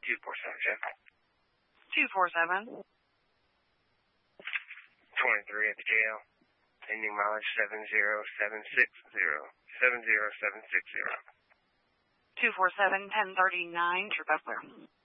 247, check. 247. 23 at the jail. Ending mileage 70760. 70760. 247, 1039, trip up there.